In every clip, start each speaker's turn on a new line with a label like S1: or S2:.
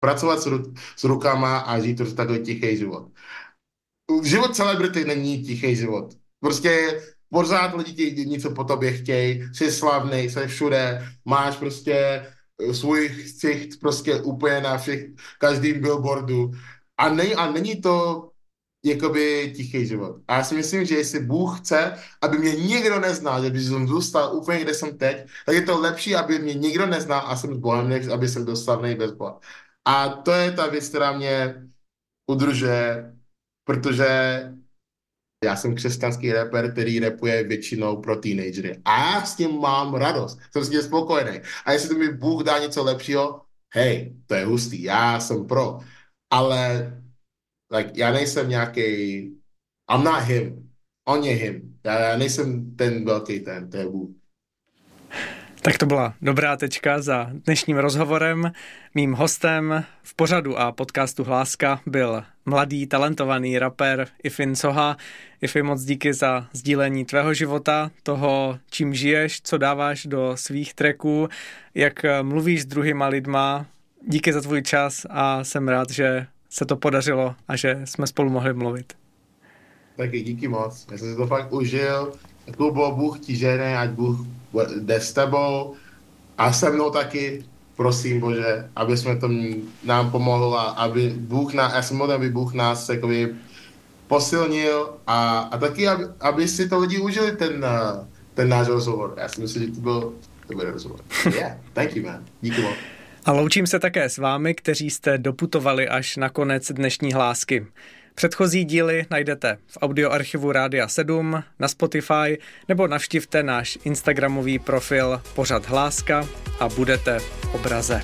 S1: pracovat s rukama a žít prostě takový tichý život. Život celebrity není tichý život. Prostě pořád lidi něco po tobě chtějí, jsi slavný, jsi všude, máš prostě svůj ksicht prostě úplně na všech, každým billboardu a není to jakoby tichý život. A já si myslím, že jestli Bůh chce, aby mě nikdo neznal, že by jsem zůstal úplně, kde jsem teď, tak je to lepší, aby mě nikdo neznal a jsem s Bohem, než aby jsem byl slavný bez Boha. A to je ta věc, která mě udržuje, protože já jsem křesťanský rapper, který rapuje většinou pro teenagery. A já s tím mám radost. Jsem s tím spokojený. A jestli mi Bůh dá něco lepšího, hej, to je hustý, já jsem pro. Ale já nejsem nějaký, I'm not him. On je him. Já nejsem ten velký to je Bůh.
S2: Tak to byla dobrá tečka za dnešním rozhovorem. Mým hostem v pořadu a podcastu Hláska byl mladý, talentovaný rapper Ifin Soha. Ifi, moc díky za sdílení tvého života, toho, čím žiješ, co dáváš do svých tracků, jak mluvíš s druhýma lidma. Díky za tvůj čas a jsem rád, že se to podařilo a že jsme spolu mohli mluvit.
S1: Taky díky moc. Já jsem si to fakt užil. Klubo, Bůh ti žene, ať Bůh jde s tebou a se mnou taky, prosím Bože, aby jsme to nám pomohlo a aby já jsem modlím, aby Bůh nás takový posilnil a taky, aby si to lidi užili ten náš rozhovor. Já si myslím, že to byl dobrý rozhovor. Yeah, thank you, man. Díky moc.
S2: A loučím se také s vámi, kteří jste doputovali až na konec dnešní Hlásky. Předchozí díly najdete v audioarchivu Rádia 7, na Spotify nebo navštivte náš instagramový profil Pořad Hláska a budete v obraze.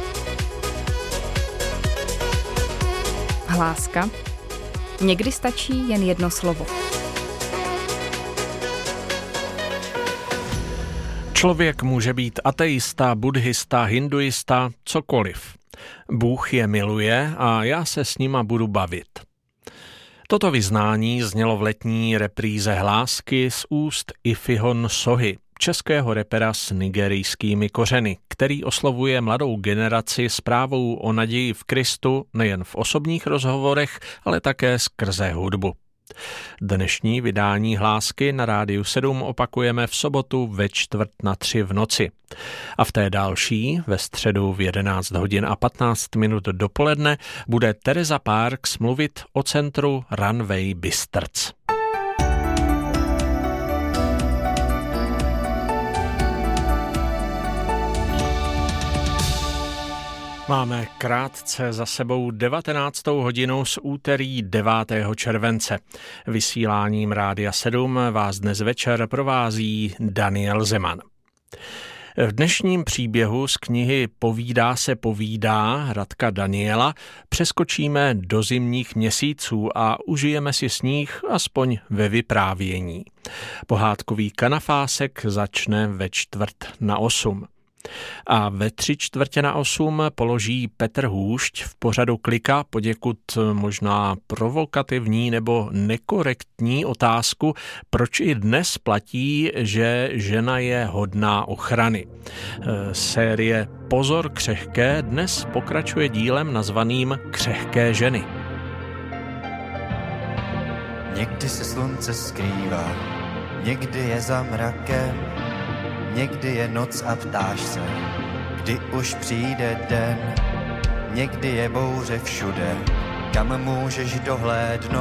S3: Hláska. Někdy stačí jen jedno slovo.
S4: Člověk může být ateista, buddhista, hinduista, cokoliv. Bůh je miluje a já se s nima budu bavit. Toto vyznání znělo v letní repríze Hlásky z úst Ifihon Sohy, českého rapera s nigerijskými kořeny, který oslovuje mladou generaci zprávou o naději v Kristu nejen v osobních rozhovorech, ale také skrze hudbu. Dnešní vydání Hlásky na Rádiu 7 opakujeme v sobotu ve 2:45 v noci. A v té další, ve středu v 11 hodin a 15 minut dopoledne, bude Tereza Parks mluvit o centru Runway Bystrc. Máme krátce za sebou 19. hodinu z úterý 9. července. Vysíláním Rádia 7 vás dnes večer provází Daniel Zeman. V dnešním příběhu z knihy Povídá se povídá Radka Daniela přeskočíme do zimních měsíců a užijeme si s nich aspoň ve vyprávění. Pohádkový kanafásek začne ve 7:45. A ve 7:45 položí Petr Hůšť v pořadu Klika poděkud možná provokativní nebo nekorektní otázku, proč i dnes platí, že žena je hodná ochrany. Série Pozor křehké dnes pokračuje dílem nazvaným Křehké ženy.
S5: Někdy se slunce skrývá, někdy je za mrakem, někdy je noc a ptáš se, kdy už přijde den. Někdy je bouře všude, kam můžeš dohlédnout.